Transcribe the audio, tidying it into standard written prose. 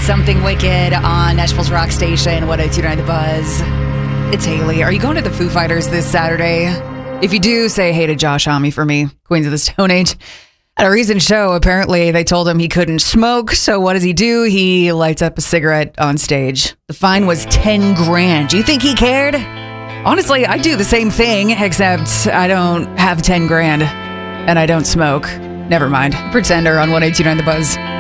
Something Wicked on Nashville's Rock Station, 102.9 The Buzz. It's Haley. Are you going to the Foo Fighters this Saturday? If you do, say hey to Josh Homme for me, Queens of the Stone Age. At a recent show, apparently they told him he couldn't smoke, so what does he do? He lights up a cigarette on stage. The fine was 10 grand. Do you think he cared? Honestly, I do the same thing, except I don't have 10 grand and I don't smoke. Never mind. Pretender on 102.9 The Buzz.